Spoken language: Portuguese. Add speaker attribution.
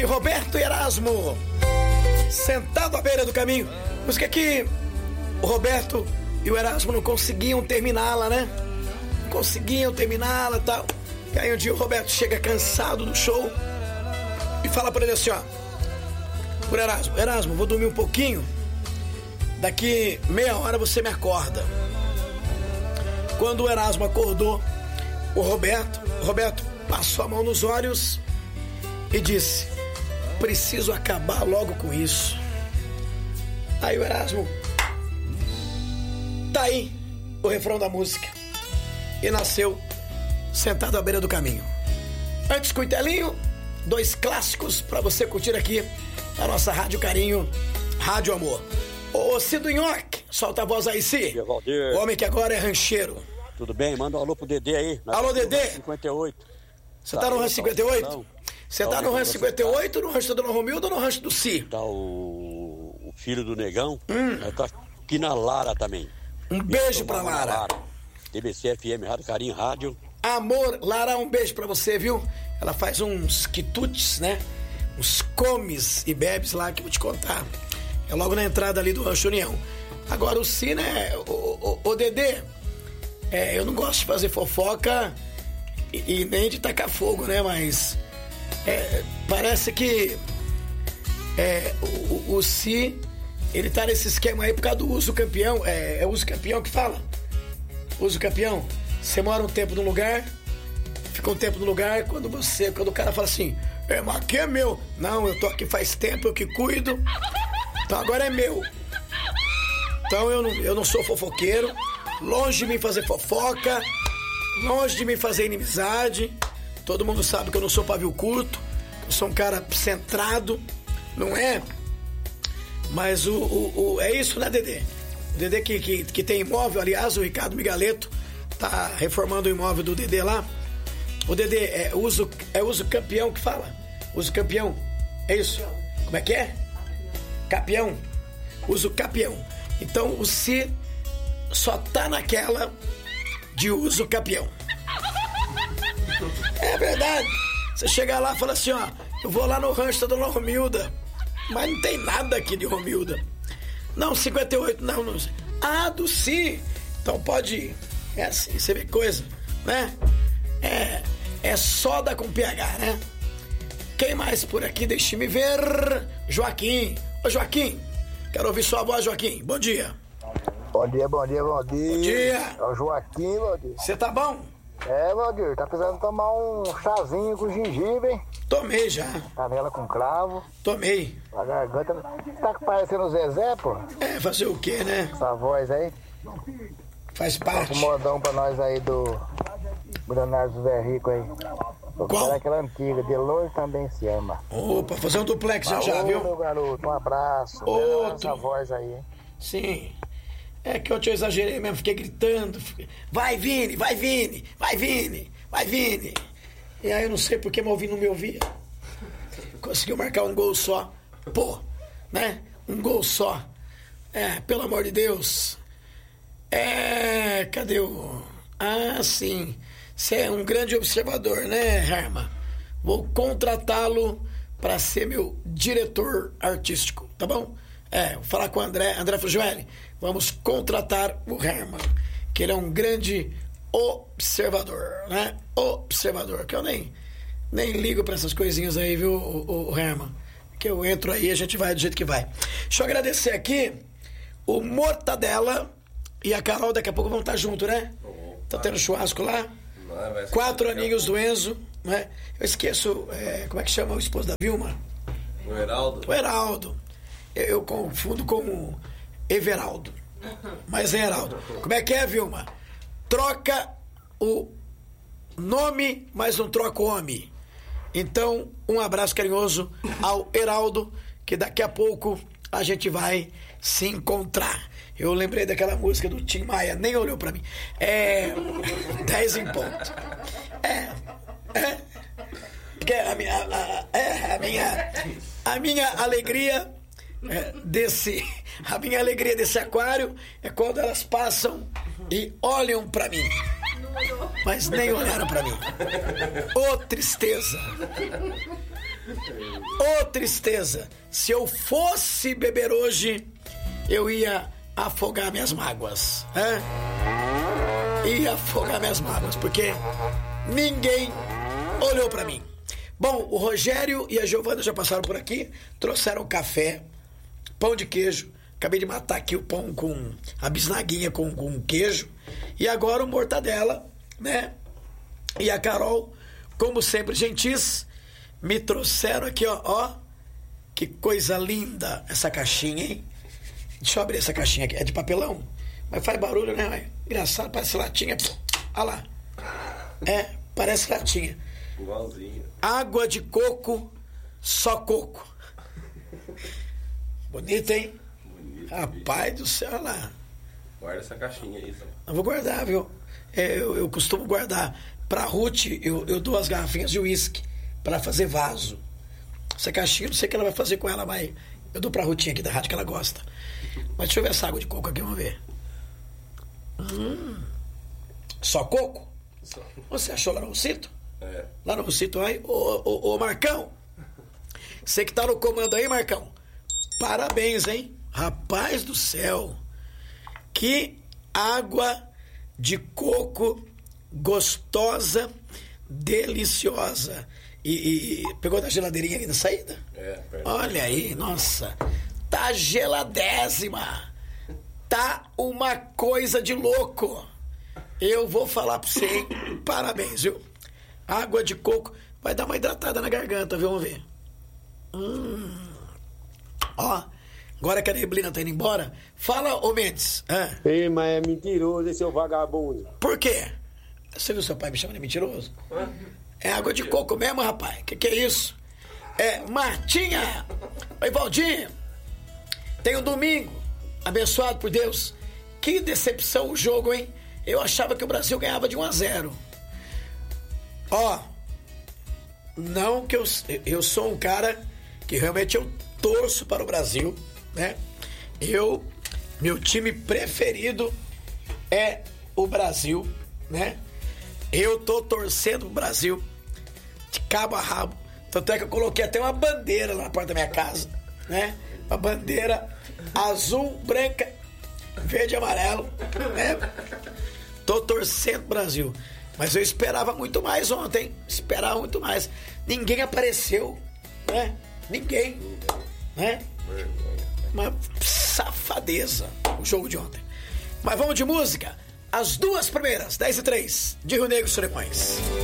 Speaker 1: de Roberto e Erasmo, Sentado à Beira do Caminho. Música que o Roberto e o Erasmo não conseguiam terminá-la, né? Não conseguiam terminá-la e tal. E aí um dia o Roberto chega cansado do show e fala pra ele assim, ó, por Erasmo, vou dormir um pouquinho, daqui meia hora você me acorda. Quando o Erasmo acordou, o Roberto passou a mão nos olhos e disse: preciso acabar logo com isso. Aí o Erasmo, tá aí o refrão da música, e nasceu Sentado à Beira do Caminho. Antes, Cuitelinho, 2 clássicos pra você curtir aqui na nossa Rádio Carinho, Rádio Amor. Ô Cido Nhoque, solta a voz aí, Ci. O homem que agora é rancheiro.
Speaker 2: Tudo bem? Manda um alô pro Dedê aí.
Speaker 1: Alô, Dedê.
Speaker 2: 58.
Speaker 1: Você tá no rancho 58? Você tá no rancho 58, no rancho do Dona Romilda ou no rancho do Ci?
Speaker 2: Tá o filho do Negão. Tá aqui na Lara também.
Speaker 1: Um beijo pra Lara.
Speaker 2: TBC FM, Rádio Carinho, Rádio
Speaker 1: Amor. Lara, um beijo pra você, viu? Ela faz uns quitutes, né? Uns comes e bebes lá que eu vou te contar. É logo na entrada ali do Rancho União. Agora o Ci, né? O Dedê, eu não gosto de fazer fofoca e nem de tacar fogo, né? Mas parece que o Ci, ele tá nesse esquema aí por causa do uso campeão. É uso campeão que fala? Uso campeão. Você mora um tempo num lugar, fica um tempo no lugar, quando o cara fala assim, mas aqui é meu. Não, eu tô aqui faz tempo, eu que cuido, então agora é meu. Então eu não sou fofoqueiro, longe de mim fazer fofoca, longe de mim fazer inimizade. Todo mundo sabe que eu não sou pavio curto, eu sou um cara centrado, não é? Mas é isso, né, Dedê? O Dedê que tem imóvel, aliás, o Ricardo Migaleto tá reformando o imóvel do Dedê lá. O Dedê é uso campeão que fala? Uso campeão, é isso? Como é que é? Capião. Uso capião. Então o Ci só tá naquela de uso capião. É verdade. Você chega lá e fala assim, ó, eu vou lá no rancho da Dona Romilda, mas não tem nada aqui de Romilda. Não, 58, não. Ah, do Ci. Então pode ir. É assim, você vê coisa, né? É soda com PH, né? Quem mais por aqui? Deixa-me ver. Joaquim. Ô, Joaquim, quero ouvir sua voz, Joaquim. Bom dia.
Speaker 3: Bom dia.
Speaker 1: Bom dia.
Speaker 3: É o Joaquim, Valdir.
Speaker 1: Você tá bom?
Speaker 3: Valdir, tá precisando tomar um chazinho com gengibre, hein?
Speaker 1: Tomei já.
Speaker 3: Canela com cravo.
Speaker 1: Tomei.
Speaker 3: A garganta tá parecendo o Zezé, pô?
Speaker 1: Fazer o quê, né?
Speaker 3: Essa voz aí.
Speaker 1: Faz parte.
Speaker 3: Um modão pra nós aí do Leonardo Zé Rico aí.
Speaker 1: Qual?
Speaker 3: Aquela antiga, de longe também se ama.
Speaker 1: Opa, fazer um duplex já, viu?
Speaker 3: Meu garoto, um abraço.
Speaker 1: Outro.
Speaker 3: Essa voz aí.
Speaker 1: Sim. É que eu te exagerei mesmo, fiquei gritando. Vai, Vini, vai, Vini, vai, Vini, vai, Vini. E aí eu não sei porque o Vini não me ouvia. Conseguiu marcar um gol só. Pô, né? Um gol só. Pelo amor de Deus. Cadê o... Ah, sim. Você é um grande observador, né, Herman? Vou contratá-lo para ser meu diretor artístico, tá bom? Vou falar com o André Fujoelli. Vamos contratar o Herman, que ele é um grande observador, né? Observador, que eu nem ligo para essas coisinhas aí, viu, o Herman? Que eu entro aí e a gente vai do jeito que vai. Deixa eu agradecer aqui o Mortadela e a Carol, daqui a pouco vão estar junto, né? Tá tendo churrasco lá? 4 aninhos do Enzo, né? Eu esqueço, como é que chama o esposo da Vilma?
Speaker 4: O Heraldo.
Speaker 1: O Heraldo. Eu confundo com Everaldo. Mas é Heraldo. Como é que é, Vilma? Troca o nome, mas não troca o homem. Então, um abraço carinhoso ao Heraldo, que daqui a pouco a gente vai se encontrar. Eu lembrei daquela música do Tim Maia, nem olhou pra mim. 10 em ponto. Porque a minha alegria desse aquário é quando elas passam e olham pra mim. Mas nem olharam pra mim. Ô, tristeza. Ô tristeza, se eu fosse beber hoje, eu ia afogar minhas mágoas. Ia afogar minhas mágoas, porque ninguém olhou pra mim. Bom, o Rogério e a Giovana já passaram por aqui, trouxeram café, pão de queijo. Acabei de matar aqui o pão com a bisnaguinha com queijo. E agora o mortadela, né? E a Carol, como sempre, gentis, me trouxeram aqui, ó. Que coisa linda essa caixinha, hein? Deixa eu abrir essa caixinha aqui. É de papelão? Mas faz barulho, né? Engraçado, parece latinha. Olha lá. Parece latinha.
Speaker 4: Igualzinho.
Speaker 1: Água de coco, só coco. Bonito, hein? Bonito. Rapaz do céu, olha lá.
Speaker 4: Guarda essa caixinha aí, então.
Speaker 1: Eu vou guardar, viu? Eu costumo guardar. Pra Ruth, eu dou as garrafinhas de uísque pra fazer vaso. Essa caixinha, não sei o que ela vai fazer com ela, mas eu dou pra Rutinha aqui da rádio que ela gosta. Mas deixa eu ver essa água de coco aqui, vamos ver. Só coco?
Speaker 4: Só.
Speaker 1: Você achou lá no Rocito?
Speaker 4: É.
Speaker 1: Lá no Rocito, aí. Ô, Marcão. Você que tá no comando aí, Marcão. Parabéns, hein? Rapaz do céu. Que água de coco gostosa, deliciosa. E pegou da geladeirinha aí da saída? Olha aí, nossa. Tá geladésima. Tá uma coisa de louco. Eu vou falar pra você, hein? Parabéns, viu? Água de coco vai dar uma hidratada na garganta, viu? Vamos ver. Ó, agora que a neblina tá indo embora, fala, ô Mendes.
Speaker 5: Ei, mas é mentiroso esse seu vagabundo.
Speaker 1: Por quê? Você viu seu pai me chamando de mentiroso? É água de coco mesmo, rapaz. Que é isso? Martinha! Oi, Valdinho! Tem um domingo, abençoado por Deus. Que decepção o jogo, hein? Eu achava que o Brasil ganhava de 1-0. Ó, não que eu sou um cara que realmente eu torço para o Brasil, né? Meu time preferido é o Brasil, né? Eu tô torcendo pro Brasil de cabo a rabo. Tanto é que eu coloquei até uma bandeira lá na porta da minha casa, né? Uma bandeira azul, branca, verde e amarelo, né? Tô torcendo pro Brasil. Mas eu esperava muito mais ontem. Esperava muito mais. Ninguém apareceu, né? Ninguém, né? Uma safadeza o jogo de ontem. Mas vamos de música. As duas primeiras, 10 e 3, de Rio Negro e Solimões.